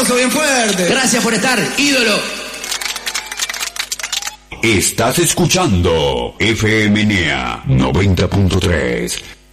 aplauso bien fuerte. Gracias por estar, ídolo. Estás escuchando FM NEA 90.3.